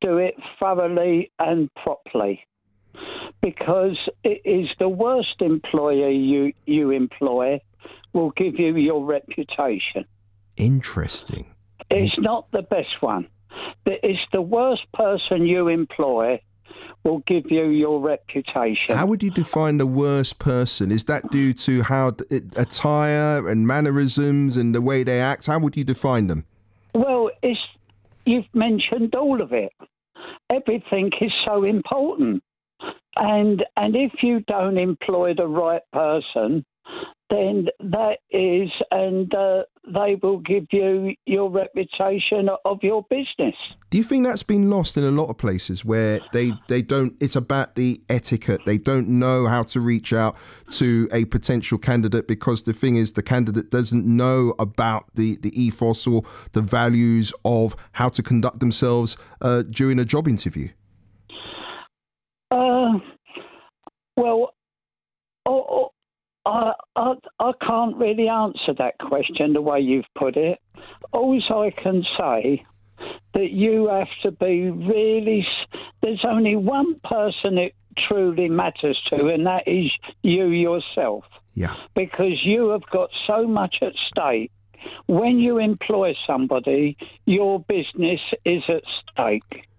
do it thoroughly and properly, because it is the worst employer you employ will give you your reputation. Interesting. It's not the best one. It's the worst person you employ will give you your reputation. How would you define the worst person? Is that due to how attire and mannerisms and the way they act? How would you define them? Well, you've mentioned all of it. Everything is so important. And if you don't employ the right person, then that is, and they will give you your reputation of your business. Do you think that's been lost in a lot of places where they don't, it's about the etiquette, they don't know how to reach out to a potential candidate, because the thing is the candidate doesn't know about the ethos or the values of how to conduct themselves during a job interview? Well, I can't really answer that question the way you've put it. All I can say that you have to be really... There's only one person it truly matters to, and that is you yourself. Yeah. Because you have got so much at stake. When you employ somebody, your business is at stake.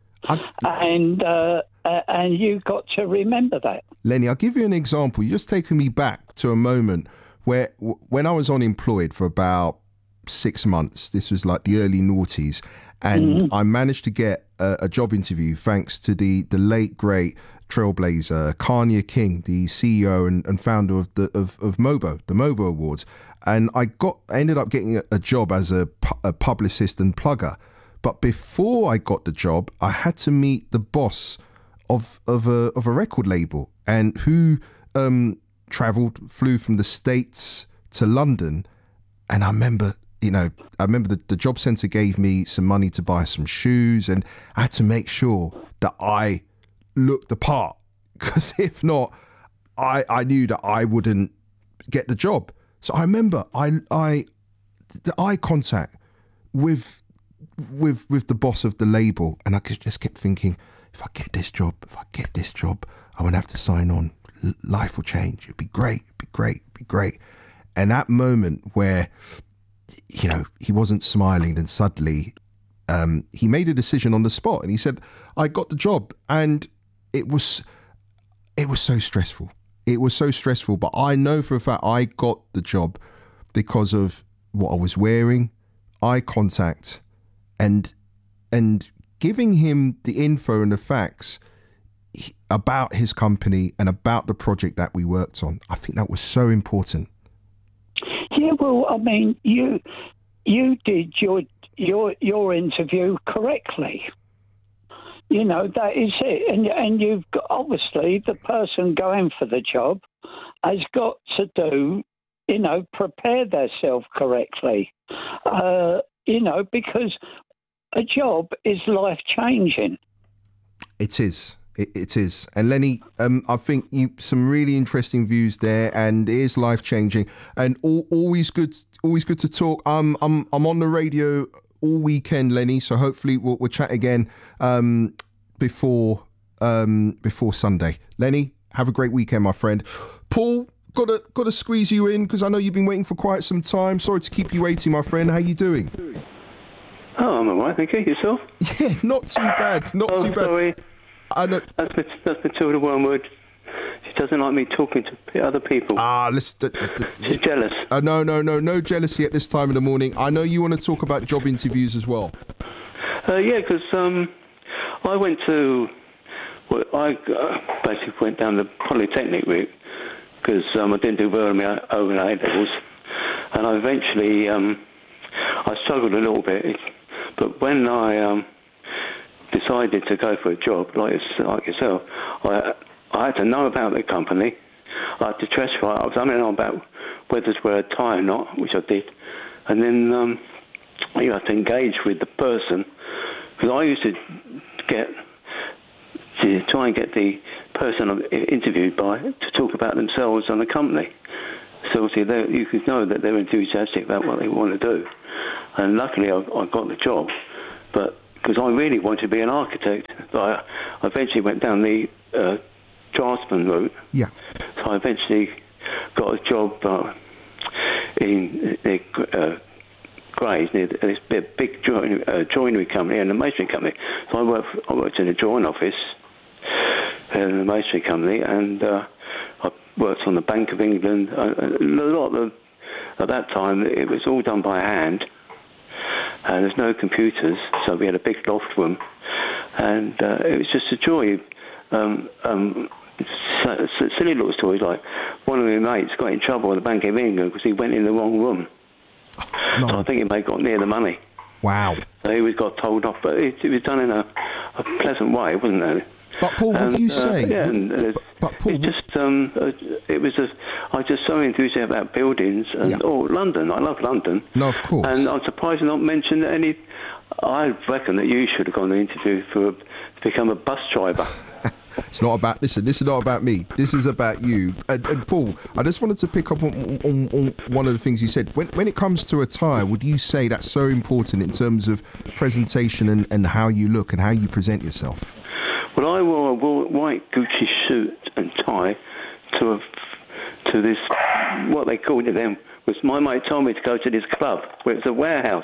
And you've got to remember that. Lenny, I'll give you an example. You're just taking me back to a moment where when I was unemployed for about 6 months, this was like the early noughties, and I managed to get a job interview thanks to the late, great trailblazer, Kanye King, the CEO and founder of MOBO, the MOBO Awards. And I ended up getting a job as a publicist and plugger. But before I got the job, I had to meet the boss of a record label, and who flew from the States to London. And I remember the job centre gave me some money to buy some shoes, and I had to make sure that I looked the part, because if not, I knew that I wouldn't get the job. So I remember the eye contact with the boss of the label, and I just kept thinking, if I get this job, I won't have to sign on. Life will change. It'd be great. And that moment where, he wasn't smiling, and suddenly he made a decision on the spot, and he said, I got the job. And it was so stressful. It was so stressful, but I know for a fact I got the job because of what I was wearing, eye contact, and giving him the info and the facts about his company and about the project that we worked on. I think that was so important. Yeah, well, I mean, you did your interview correctly. That is it. And you've got, obviously, the person going for the job has got to do, prepare themselves correctly. Because a job is life-changing. It is. It is. And Lenny, I think some really interesting views there, and it is life-changing, and always good to talk. I'm on the radio all weekend, Lenny, so hopefully we'll chat again before Sunday. Lenny, have a great weekend, my friend. Paul, got to squeeze you in, because I know you've been waiting for quite some time. Sorry to keep you waiting, my friend. How you doing? Oh, I'm all right, thank you. Yourself? Yeah, not too bad. Not too bad. Sorry. I know. That's Matilda Wormwood. She doesn't like me talking to other people. She's jealous. No jealousy at this time of the morning. I know you want to talk about job interviews as well. Yeah, because I went to... Well, I basically went down the Polytechnic route, because I didn't do well in my over A-levels. And I eventually... I struggled a little bit, but when I decided to go for a job like yourself, I had to know about the company. I had to dress right. I was know about whether to wear a tie or not, which I did. And then you have to engage with the person, because I used to try and get the person I'm interviewed by to talk about themselves and the company. So obviously you could know that they're enthusiastic about what they want to do. And luckily I got the job. But, because I really wanted to be an architect. So I eventually went down the draftsman route. Yeah. So I eventually got a job in Grays, near this big joinery company and a masonry company. So I worked in a join office in the masonry company, and I worked on the Bank of England. At that time, it was all done by hand. There's no computers, so we had a big loft room, and it was just a joy. Silly little stories, like one of my mates got in trouble at the Bank of England because he went in the wrong room. No. So I think he may have got near the money. Wow. So he got told off, but it was done in a pleasant way, wasn't it? But Paul, what do you say? Yeah, but Paul, it just it was I was just so enthusiastic about buildings and London. I love London. No, of course. And I'm surprised not mentioned any. I reckon that you should have gone to the interview to become a bus driver. It's not about, listen, this is not about me. This is about you. And Paul, I just wanted to pick up on one of the things you said. When it comes to attire, would you say that's so important in terms of presentation and how you look and how you present yourself? Well, I wore a white Gucci suit and tie to this, what they called it then, was my mate told me to go to this club where it's a warehouse.